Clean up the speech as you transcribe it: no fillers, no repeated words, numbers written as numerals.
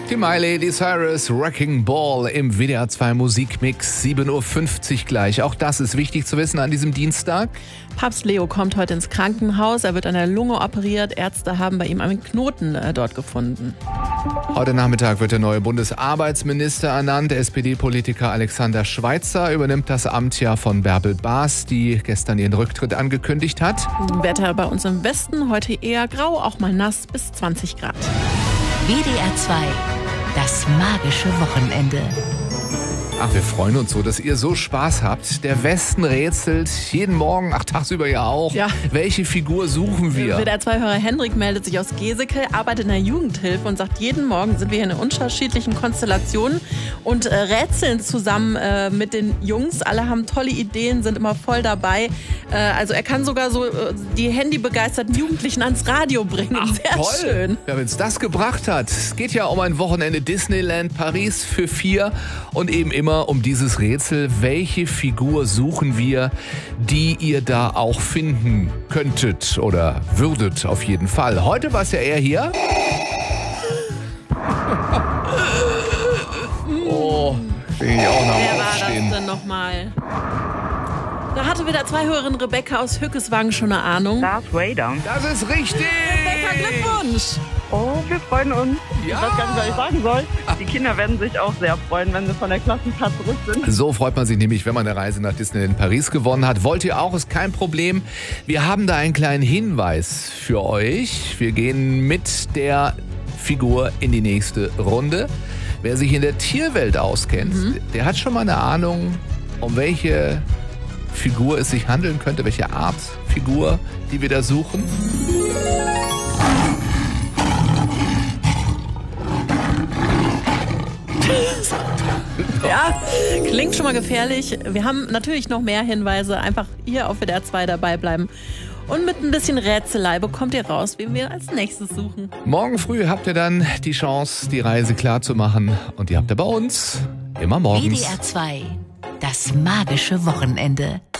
Die Miley Cyrus Wrecking Ball im WDR 2 Musikmix, 7.50 Uhr gleich. Auch das ist wichtig zu wissen an diesem Dienstag. Papst Leo kommt heute ins Krankenhaus. Er wird an der Lunge operiert. Ärzte haben bei ihm einen Knoten dort gefunden. Heute Nachmittag wird der neue Bundesarbeitsminister ernannt. SPD-Politiker Alexander Schweitzer übernimmt das Amt ja von Bärbel Baas, die gestern ihren Rücktritt angekündigt hat. Wetter bei uns im Westen heute eher grau, auch mal nass bis 20 Grad. WDR 2, das magische Wochenende. Ach, wir freuen uns so, dass ihr so Spaß habt. Der Westen rätselt jeden Morgen, tagsüber ja auch. Ja. Welche Figur suchen wir? WDR 2-Hörer Hendrik meldet sich aus Geseke, arbeitet in der Jugendhilfe und sagt, jeden Morgen sind wir hier in unterschiedlichen Konstellationen und rätseln zusammen mit den Jungs. Alle haben tolle Ideen, sind immer voll dabei. Also er kann sogar so die handybegeisterten Jugendlichen ans Radio bringen. Ach, sehr toll. schön. Ja, wenn es das gebracht hat. Es geht ja um ein Wochenende Disneyland Paris für 4 und eben immer um dieses Rätsel, welche Figur suchen wir, die ihr da auch finden könntet oder würdet auf jeden Fall. Heute war es ja eher hier. Oh, bin ich auch noch Wer war aufstehen. das denn nochmal? Da hatte wieder Hörerin Rebecca aus Hückeswagen schon eine Ahnung. Darth Vader. Das ist richtig! Rebecca, Glückwunsch! Oh, wir freuen uns. Ja. Ich weiß gar nicht, was ich sagen soll. Die Kinder werden sich auch sehr freuen, wenn sie von der Klassenfahrt zurück sind. So freut man sich nämlich, wenn man eine Reise nach Disneyland Paris gewonnen hat. Wollt ihr auch, ist kein Problem. Wir haben da einen kleinen Hinweis für euch. Wir gehen mit der Figur in die nächste Runde. Wer sich in der Tierwelt auskennt, der hat schon mal eine Ahnung, um welche Figur es sich handeln könnte, welche Art Figur, die wir da suchen. Ja, klingt schon mal gefährlich. Wir haben natürlich noch mehr Hinweise. Einfach hier auf WDR 2 dabei bleiben. Und mit ein bisschen Rätselei bekommt ihr raus, wen wir als nächstes suchen. Morgen früh habt ihr dann die Chance, die Reise klar zu machen. Und die habt ihr bei uns immer morgens. WDR 2, das magische Wochenende.